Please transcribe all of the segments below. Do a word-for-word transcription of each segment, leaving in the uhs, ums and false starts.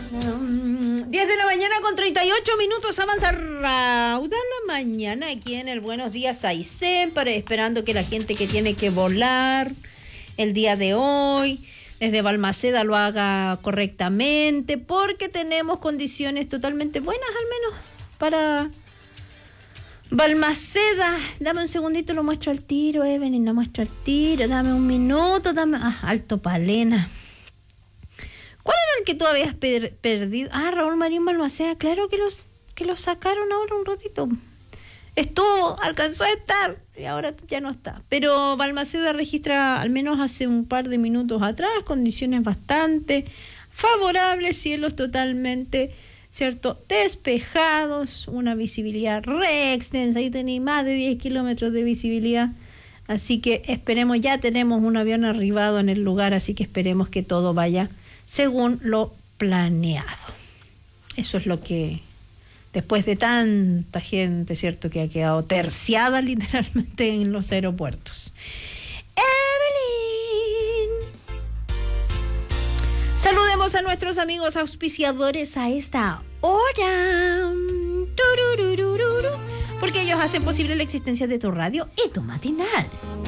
diez de la mañana con treinta y ocho minutos, avanza Rauda la mañana aquí en el Buenos Días Aysén, para esperando que la gente que tiene que volar el día de hoy desde Balmaceda lo haga correctamente, porque tenemos condiciones totalmente buenas, al menos para Balmaceda. Dame un segundito, lo muestro al tiro, Evelyn, lo muestro al tiro, dame un minuto, dame... Ah, Alto Palena. ¿Cuál era el que tú habías per- perdido? Ah, Raúl Marín Balmaceda, claro que los que lo sacaron ahora un ratito. Estuvo, alcanzó a estar y ahora ya no está. Pero Balmaceda registra, al menos hace un par de minutos atrás, condiciones bastante favorables, cielos totalmente, ¿cierto?, despejados, una visibilidad re extensa, ahí tenéis más de diez kilómetros de visibilidad. Así que esperemos, ya tenemos un avión arribado en el lugar, así que esperemos que todo vaya según lo planeado. Eso es lo que, después de tanta gente, ¿cierto?, que ha quedado terciada literalmente en los aeropuertos. Evelyn. Saludemos a nuestros amigos auspiciadores a esta hora. Turururururu, porque ellos hacen posible la existencia de tu radio y tu matinal.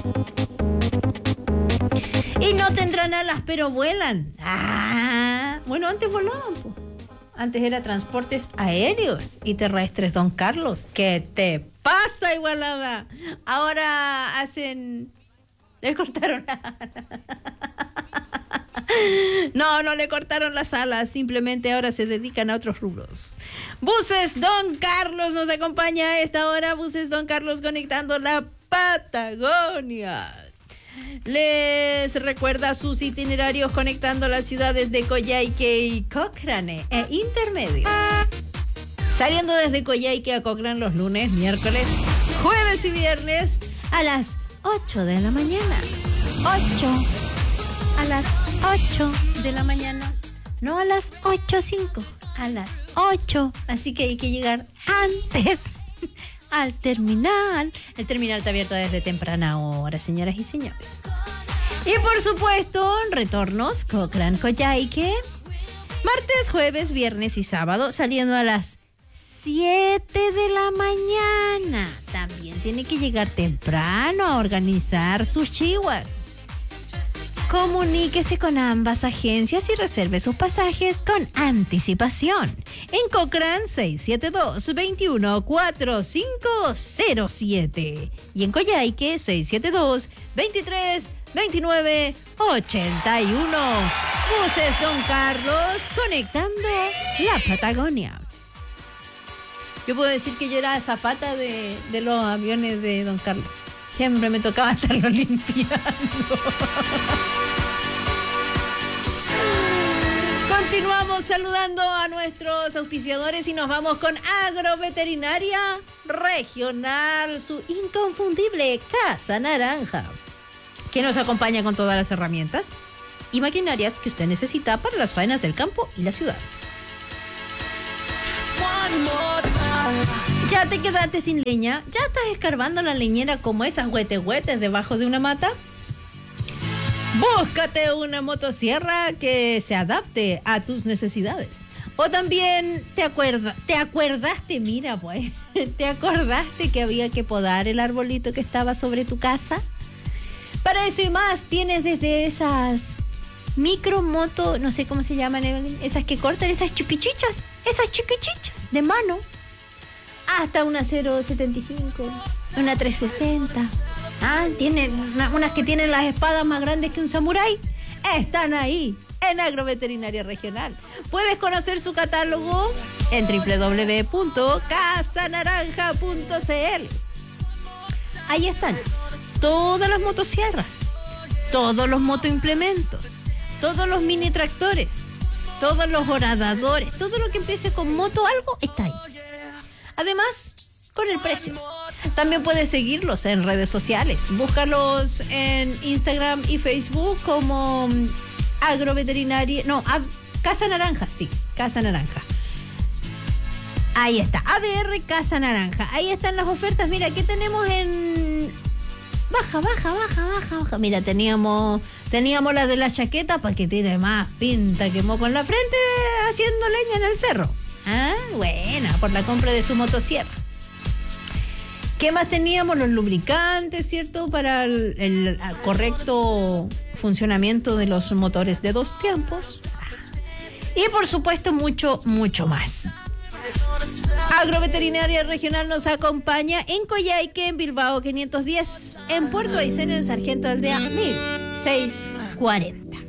Y no tendrán alas, pero vuelan. Ah, bueno, antes volaban, pues. Antes era transportes aéreos y terrestres, don Carlos. ¿Qué te pasa, Igualada? Ahora hacen... Le cortaron la... No, no le cortaron las alas, simplemente ahora se dedican a otros rubros. Buses Don Carlos nos acompaña a esta hora. Buses Don Carlos conectando la Patagonia. Les recuerda sus itinerarios conectando las ciudades de Coyhaique y Cochrane e intermedios. Saliendo desde Coyhaique a Cochrane los lunes, miércoles, jueves y viernes a las ocho de la mañana. ocho. A las ocho de la mañana. No a las ocho cinco, a las ocho. Así que hay que llegar antes al terminal. El terminal está abierto desde temprana hora, señoras y señores. Y por supuesto, retornos Cochrane, Coyhaique, martes, jueves, viernes y sábado, saliendo a las siete de la mañana. También tiene que llegar temprano a organizar sus chihuas. Comuníquese con ambas agencias y reserve sus pasajes con anticipación. En Cochrane, seis siete dos, dos uno cuatro cinco cero siete. Y en Coyhaique, seis siete dos, veintitrés veintinueve ochenta y uno. Buses Don Carlos, conectando la Patagonia. Yo puedo decir que yo era azafata de, de los aviones de Don Carlos. Siempre me tocaba estarlo limpiando. Continuamos saludando a nuestros auspiciadores y nos vamos con Agroveterinaria Regional, su inconfundible Casa Naranja, que nos acompaña con todas las herramientas y maquinarias que usted necesita para las faenas del campo y la ciudad. ¿Ya te quedaste sin leña? ¿Ya estás escarbando la leñera como esas huetehuetes debajo de una mata? Búscate una motosierra que se adapte a tus necesidades. O también te acuerdas, te acordaste, mira pues, te acordaste que había que podar el arbolito que estaba sobre tu casa. Para eso y más tienes desde esas micromoto, no sé cómo se llaman, esas que cortan, esas chiquichichas, esas chiquichichas de mano, hasta una cero setenta y cinco, una trescientos sesenta. Ah, tienen una, unas que tienen las espadas más grandes que un samurái. Están ahí en Agroveterinaria Regional. Puedes conocer su catálogo en doble u doble u doble u punto casa naranja punto c l. Ahí están todas las motosierras, todos los motoimplementos, todos los mini tractores, todos los horadadores, todo lo que empiece con moto algo está ahí. Además, con el precio. También puedes seguirlos en redes sociales. Búscalos en Instagram y Facebook como Agroveterinaria, no, a, Casa Naranja, sí, Casa Naranja. Ahí está, A B R Casa Naranja. Ahí están las ofertas. Mira, ¿qué tenemos en baja, baja, baja, baja, baja. Mira, teníamos, teníamos la de la chaqueta para que tiene más pinta que moco en la frente haciendo leña en el cerro. Ah, buena, por la compra de su motosierra. ¿Qué más teníamos? Los lubricantes, ¿cierto? Para el, el correcto funcionamiento de los motores de dos tiempos. Y por supuesto mucho, mucho más. Agroveterinaria Regional nos acompaña en Coyhaique, en Bilbao quinientos diez, en Puerto Aysén, en Sargento Aldea mil seiscientos cuarenta.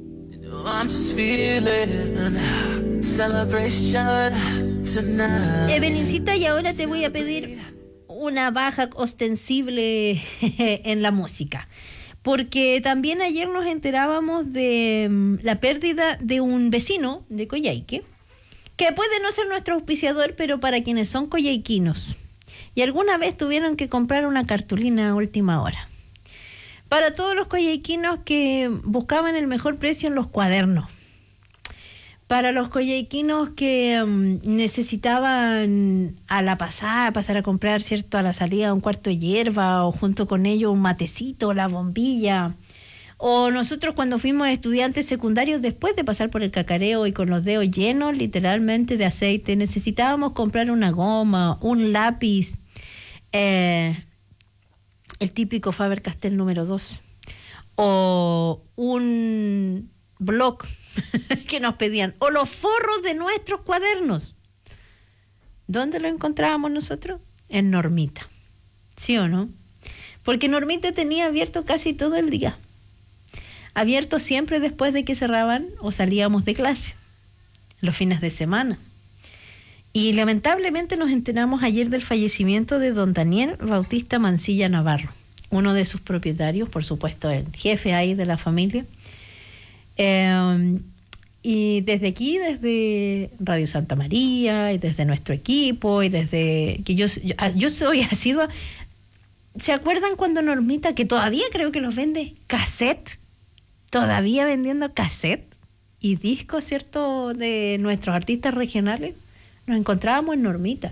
Evelincita, y ahora te voy a pedir una baja ostensible en la música, porque también ayer nos enterábamos de um, la pérdida de un vecino de Coyhaique, que puede no ser nuestro auspiciador, pero para quienes son coyhaiquinos y alguna vez tuvieron que comprar una cartulina a última hora. Para todos los coyhaiquinos que buscaban el mejor precio en los cuadernos. Para los coyhaiquinos que um, necesitaban a la pasada pasar a comprar, ¿cierto?, a la salida un cuarto de hierba o junto con ello un matecito, la bombilla. O nosotros cuando fuimos estudiantes secundarios, después de pasar por el cacareo y con los dedos llenos literalmente de aceite, necesitábamos comprar una goma, un lápiz, eh, el típico Faber-Castell número dos, o un bloc que nos pedían, o los forros de nuestros cuadernos. ¿Dónde lo encontrábamos nosotros? En Normita. ¿Sí o no? Porque Normita tenía abierto casi todo el día. Abierto siempre después de que cerraban o salíamos de clase, los fines de semana. Y lamentablemente nos enteramos ayer del fallecimiento de don Daniel Bautista Mancilla Navarro, uno de sus propietarios, por supuesto el jefe ahí de la familia. Eh, y desde aquí, desde Radio Santa María, y desde nuestro equipo, y desde que yo, yo, yo soy asidua. ¿Se acuerdan cuando Normita, que todavía creo que los vende, cassette? Todavía vendiendo cassette y discos, ¿cierto?, de nuestros artistas regionales. Nos encontrábamos en Normita.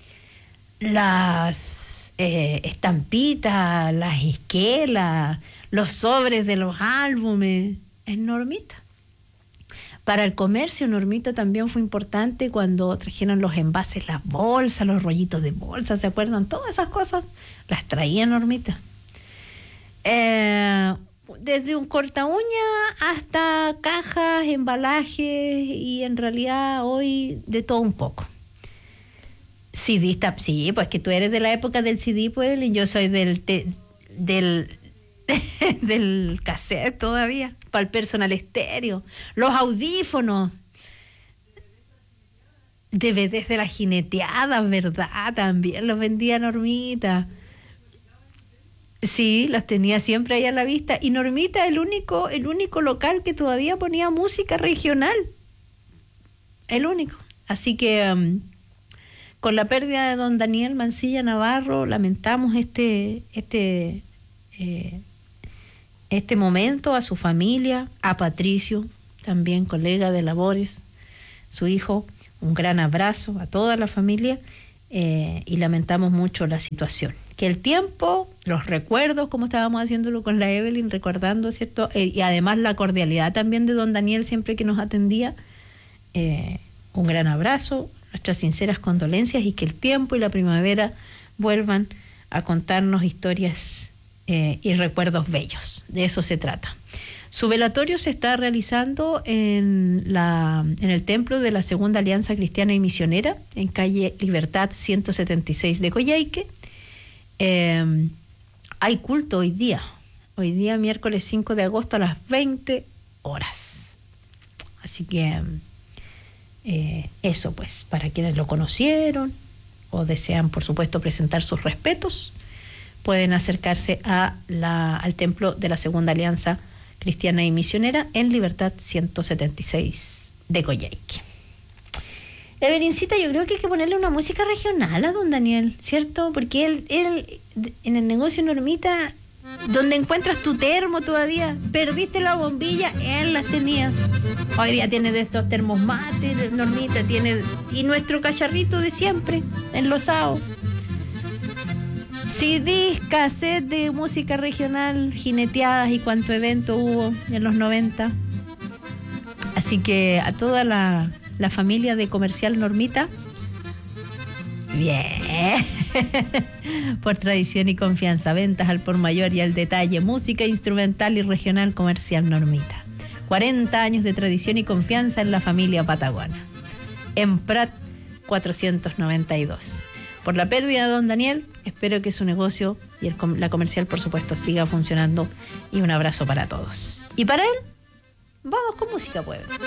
Las eh, estampitas, las esquelas, los sobres de los álbumes, en Normita. Para el comercio, Normita también fue importante cuando trajeron los envases, las bolsas, los rollitos de bolsa, ¿se acuerdan? Todas esas cosas las traía Normita. Eh... Desde un corta uña hasta cajas, embalajes y en realidad hoy de todo un poco. C D, está, sí, pues que tú eres de la época del C D, pues, y yo soy del te, del del cassette todavía, para el personal estéreo, los audífonos, D V Ds de la jineteada, ¿verdad? También los vendía Normita. Sí, las tenía siempre ahí a la vista. Y Normita, el único, el único local que todavía ponía música regional. El único. Así que um, con la pérdida de don Daniel Mancilla Navarro, lamentamos este, este, eh, este momento, a su familia, a Patricio, también colega de labores, su hijo, un gran abrazo a toda la familia, eh, y lamentamos mucho la situación. Que el tiempo, los recuerdos, como estábamos haciéndolo con la Evelyn, recordando, ¿cierto? Eh, y además la cordialidad también de don Daniel siempre que nos atendía. Eh, un gran abrazo, nuestras sinceras condolencias, y que el tiempo y la primavera vuelvan a contarnos historias eh, y recuerdos bellos. De eso se trata. Su velatorio se está realizando en, la, en el templo de la Segunda Alianza Cristiana y Misionera, en calle Libertad ciento setenta y seis de Coyhaique. Eh, hay culto hoy día, hoy día miércoles cinco de agosto a las veinte horas. Así que eh, eso pues, para quienes lo conocieron o desean por supuesto presentar sus respetos, pueden acercarse a la, al templo de la Segunda Alianza Cristiana y Misionera en Libertad ciento setenta y seis de Coyhaique. Evelincita, yo creo que hay que ponerle una música regional a don Daniel, ¿cierto? Porque él, él en el negocio Normita, donde encuentras tu termo todavía, perdiste la bombilla, él las tenía. Hoy día tiene de estos termos mate, Normita tiene, y nuestro cacharrito de siempre, enlosado. C Ds, cassette de música regional, jineteadas y cuánto evento hubo en los noventa. Así que a toda la, la familia de Comercial Normita, bien, por tradición y confianza, ventas al por mayor y al detalle, música instrumental y regional Comercial Normita. cuarenta años de tradición y confianza en la familia patagona. En Prat cuatrocientos noventa y dos. Por la pérdida de don Daniel, espero que su negocio y el, la comercial, por supuesto, siga funcionando. Y un abrazo para todos. Y para él, vamos con música, pueblo.